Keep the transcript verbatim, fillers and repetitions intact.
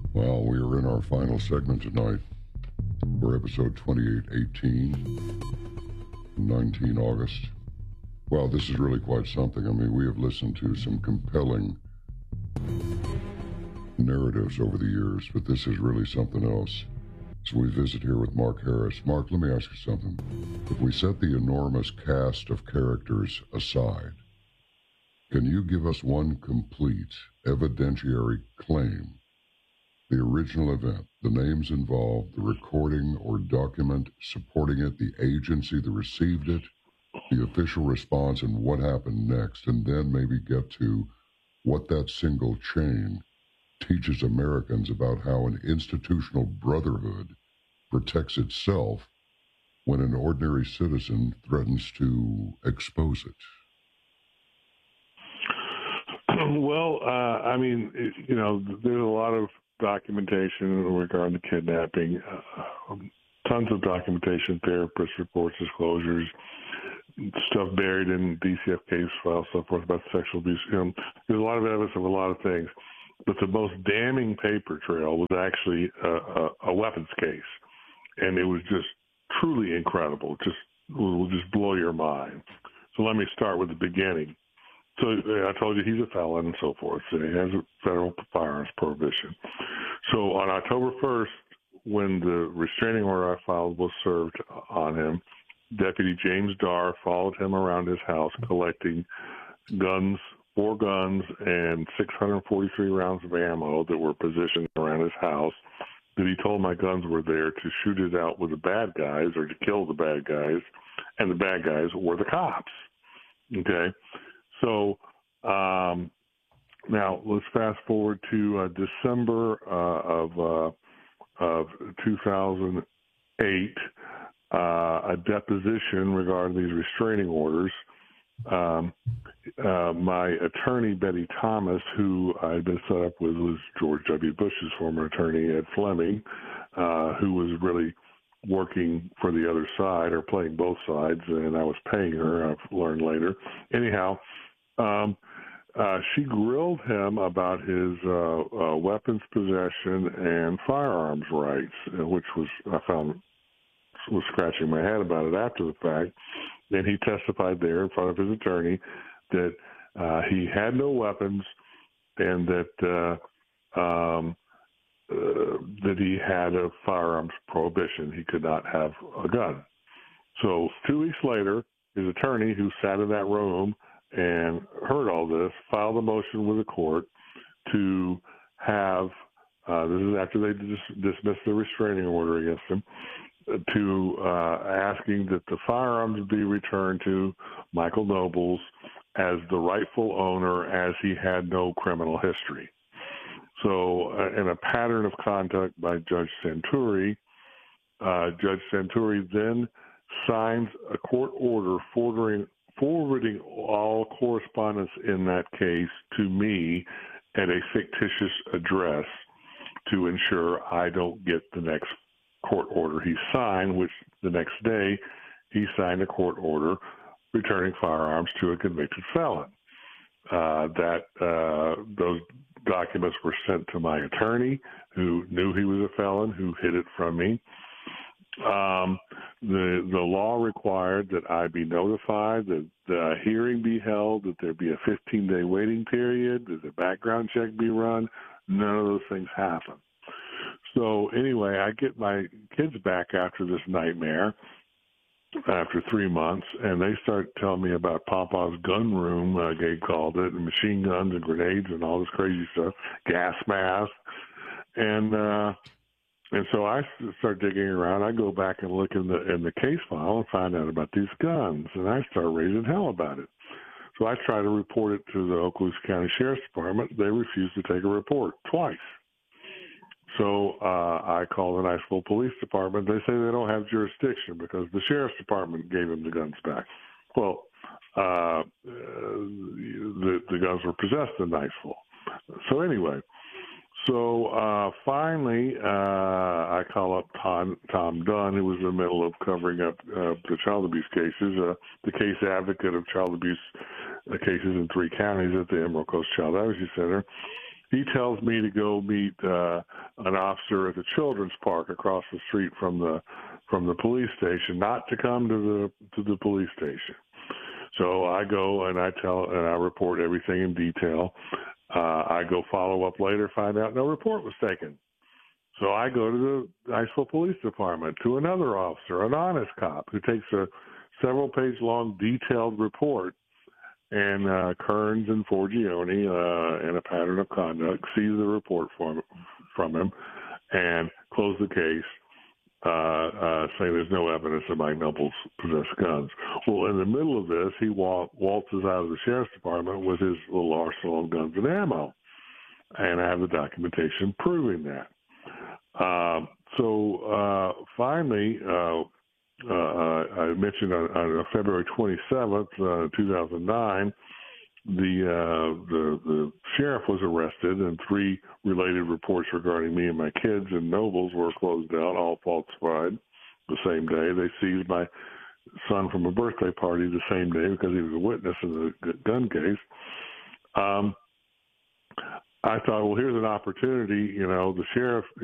Well, we are in our final segment tonight for episode twenty-eight eighteen, nineteen August. Well, this is really quite something. I mean, we have listened to some compelling narratives over the years, but this is really something else. So we visit here with Mark Harris. Mark, let me ask you something. If we set the enormous cast of characters aside, can you give us one complete evidentiary claim? The original event, the names involved, the recording or document supporting it, the agency that received it, the official response, and what happened next, and then maybe get to what that single chain teaches Americans about how an institutional brotherhood protects itself when an ordinary citizen threatens to expose it. Well, uh, I mean, it, you know, there's a lot of documentation regarding the kidnapping, uh, tons of documentation, therapist reports, disclosures, stuff buried in D C F case files, so forth about sexual abuse. You know, there's a lot of evidence of a lot of things, but the most damning paper trail was actually a, a, a weapons case, and it was just truly incredible. Just will just blow your mind. So let me start with the beginning. So I told you he's a felon and so forth. So he has a federal firearms prohibition. So on October first, when the restraining order I filed was served on him, Deputy James Darr followed him around his house collecting guns, four guns, and six hundred forty-three rounds of ammo that were positioned around his house, that he told my guns were there to shoot it out with the bad guys or to kill the bad guys, and the bad guys were the cops. Okay? So um, now let's fast forward to uh, December uh, of uh, of two thousand eight, uh, a deposition regarding these restraining orders. Um, uh, my attorney, Betty Thomas, who I had been set up with, was George W. Bush's former attorney, Ed Fleming, uh, who was really working for the other side or playing both sides, and I was paying her, I've learned later. Anyhow, Um, uh, she grilled him about his uh, uh, weapons possession and firearms rights, which was I found was scratching my head about it after the fact. Then he testified there in front of his attorney that uh, he had no weapons and that uh, um, uh, that he had a firearms prohibition. He could not have a gun. So two weeks later, his attorney, who sat in that room and heard all this, filed a motion with the court to have, uh, this is after they dis- dismissed the restraining order against him, to uh, asking that the firearms be returned to Michael Nobles as the rightful owner, as he had no criminal history. So uh, in a pattern of conduct by Judge Santuri, uh, Judge Santuri then signs a court order forwarding forwarding all correspondence in that case to me at a fictitious address to ensure I don't get the next court order he signed, which the next day he signed a court order returning firearms to a convicted felon. Uh, that uh, those documents were sent to my attorney, who knew he was a felon, who hid it from me. Um, the the law required that I be notified, that the hearing be held, that there be a fifteen-day waiting period, that the background check be run. None of those things happen. So anyway, I get my kids back after this nightmare, after three months, and they start telling me about Papa's gun room, uh, Gabe called it, and machine guns and grenades and all this crazy stuff, gas masks. And uh And so I start digging around. I go back and look in the in the case file and find out about these guns, and I start raising hell about it. So I try to report it to the Okaloosa County Sheriff's Department. They refuse to take a report twice. So uh, I call the Niceville Police Department. They say they don't have jurisdiction because the Sheriff's Department gave them the guns back. Well, uh, the, the guns were possessed in Niceville. So anyway, so uh, finally uh, I call up Tom, Tom Dunn, who was in the middle of covering up uh, the child abuse cases, uh, the case advocate of child abuse uh, cases in three counties at the Emerald Coast Child Advocacy Center. he tells me to go meet uh, an officer at the children's park across the street from the from the police station, not to come to the to the police station. So I go and I tell and I report everything in detail. Uh, I go follow up later, find out no report was taken. So I go to the Niceville Police Department to another officer, an honest cop, who takes a several page long detailed report. And uh, Kearns and Forgione, uh, in a pattern of conduct, sees the report from from him and close the case, uh, uh, saying there's no evidence that Mike Nobles possessed guns. Well, in the middle of this, he wal- waltzes out of the sheriff's department with his little arsenal of guns and ammo, and I have the documentation proving that. Uh, so uh, finally. Uh, Uh, I mentioned on, on February twenty-seventh, uh, two thousand nine, the, uh, the the sheriff was arrested, and three related reports regarding me and my kids and Nobles were closed out, all falsified. The same day, they seized my son from a birthday party the same day because he was a witness in the gun case. Um, I thought, well, here's an opportunity. You know, the sheriff